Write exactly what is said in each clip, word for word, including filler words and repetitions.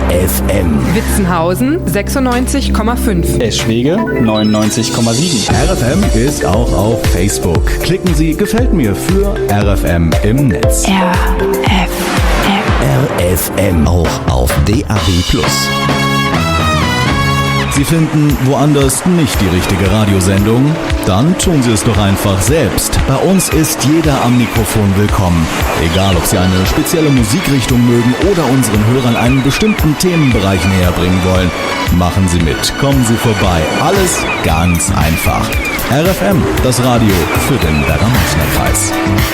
F M. Witzenhausen sechsundneunzig Komma fünf. Eschwege neunundneunzig Komma sieben. R F M ist auch auf Facebook. Klicken Sie Gefällt mir für R F M im Netz. R F M. R F M auch auf D A B plus. Sie finden woanders nicht die richtige Radiosendung? Dann tun Sie es doch einfach selbst. Bei uns ist jeder am Mikrofon willkommen. Egal, ob Sie eine spezielle Musikrichtung mögen oder unseren Hörern einen bestimmten Themenbereich näher bringen wollen. Machen Sie mit, kommen Sie vorbei. Alles ganz einfach. R F M, das Radio für den Werra-Meißner-Kreis.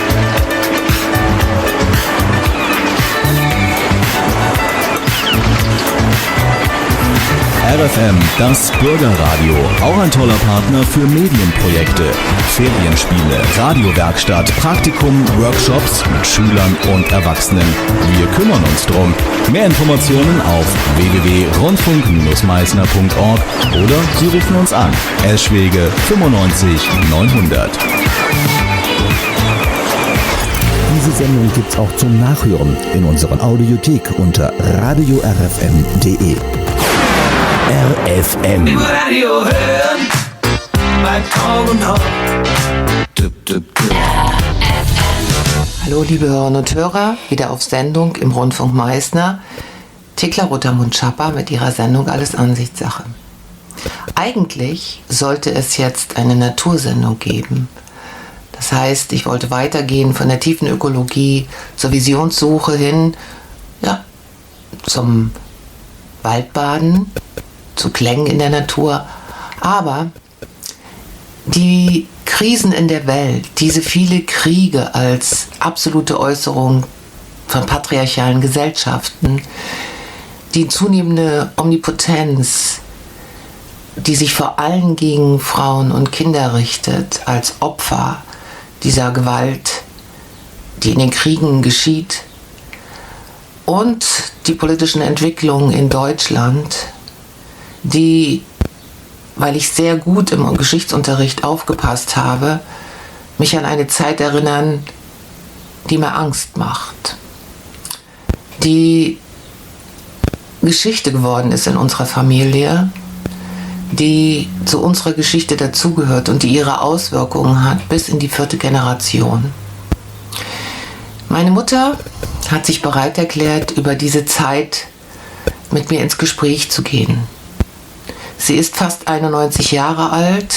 R F M, das Bürgerradio, auch ein toller Partner für Medienprojekte, Ferienspiele, Radiowerkstatt, Praktikum, Workshops mit Schülern und Erwachsenen. Wir kümmern uns drum. Mehr Informationen auf w w w punkt rundfunk Bindestrich meißner punkt org oder Sie rufen uns an. Eschwege fünfundneunzig neunhundert. Diese Sendung gibt's auch zum Nachhören in unserer Audiothek unter radio r f m punkt d e. R F M. Im Radio hören, bei Tag und Nacht. Hallo liebe Hörerinnen und Hörer, wieder auf Sendung im Rundfunk Meißner. Thekla Rottermund-Schapper mit ihrer Sendung Alles Ansichtssache. Eigentlich sollte es jetzt eine Natursendung geben. Das heißt, ich wollte weitergehen von der tiefen Ökologie zur Visionssuche hin, ja, zum Waldbaden, zu Klängen in der Natur. Aber die Krisen in der Welt, diese viele Kriege als absolute Äußerung von patriarchalen Gesellschaften, die zunehmende Omnipotenz, die sich vor allem gegen Frauen und Kinder richtet, als Opfer dieser Gewalt, die in den Kriegen geschieht, und die politischen Entwicklungen in Deutschland, die, weil ich sehr gut im Geschichtsunterricht aufgepasst habe, mich an eine Zeit erinnern, die mir Angst macht, die Geschichte geworden ist in unserer Familie, die zu unserer Geschichte dazugehört und die ihre Auswirkungen hat bis in die vierte Generation. Meine Mutter hat sich bereit erklärt, über diese Zeit mit mir ins Gespräch zu gehen. Sie ist fast einundneunzig Jahre alt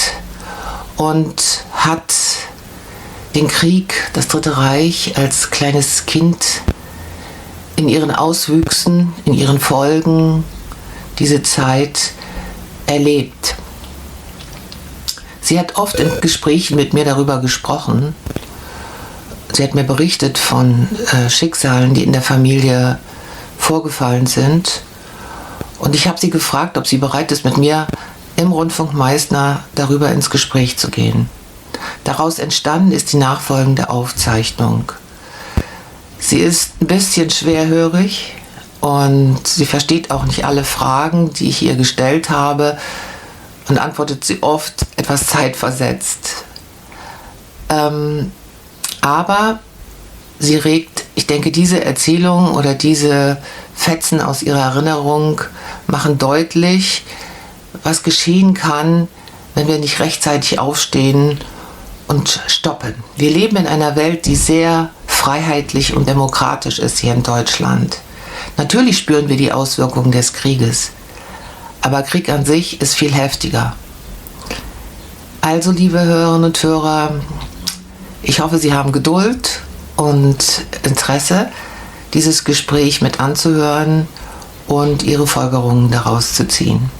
und hat den Krieg, das Dritte Reich, als kleines Kind in ihren Auswüchsen, in ihren Folgen, diese Zeit erlebt. Sie hat oft in Gesprächen mit mir darüber gesprochen. Sie hat mir berichtet von äh, Schicksalen, die in der Familie vorgefallen sind. Und ich habe sie gefragt, ob sie bereit ist, mit mir im Rundfunk Meißner darüber ins Gespräch zu gehen. Daraus entstanden ist die nachfolgende Aufzeichnung. Sie ist ein bisschen schwerhörig und sie versteht auch nicht alle Fragen, die ich ihr gestellt habe, und antwortet sie oft etwas zeitversetzt. Ähm, aber sie regt, ich denke, diese Erzählung oder diese Fetzen aus ihrer Erinnerung machen deutlich, was geschehen kann, wenn wir nicht rechtzeitig aufstehen und stoppen. Wir leben in einer Welt, die sehr freiheitlich und demokratisch ist hier in Deutschland. Natürlich spüren wir die Auswirkungen des Krieges, aber Krieg an sich ist viel heftiger. Also, liebe Hörerinnen und Hörer, ich hoffe, Sie haben Geduld und Interesse, dieses Gespräch mit anzuhören und Ihre Folgerungen daraus zu ziehen.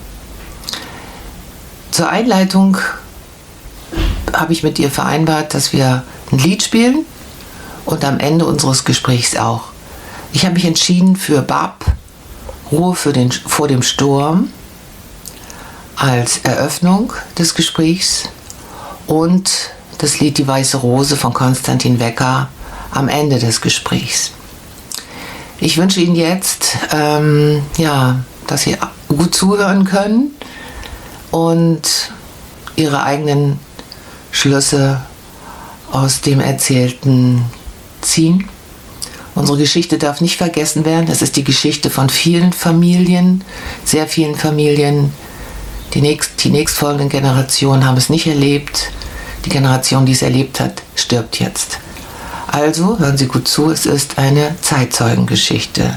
Zur Einleitung habe ich mit ihr vereinbart, dass wir ein Lied spielen und am Ende unseres Gesprächs auch. Ich habe mich entschieden für Bab, Ruhe für den, vor dem Sturm, als Eröffnung des Gesprächs und das Lied Die Weiße Rose von Konstantin Wecker am Ende des Gesprächs. Ich wünsche Ihnen jetzt, ähm, ja, dass Sie gut zuhören können und Ihre eigenen Schlüsse aus dem Erzählten ziehen Unsere Geschichte darf nicht vergessen werden. Das ist die Geschichte von vielen Familien, sehr vielen Familien. Die, nächst, die nächstfolgenden Generationen haben es nicht erlebt. Die Generation, die es erlebt hat, stirbt jetzt. Also, hören Sie gut zu, es ist eine Zeitzeugengeschichte.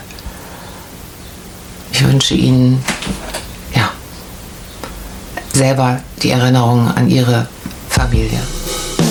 Ich wünsche Ihnen, ja, selber die Erinnerung an Ihre Familie.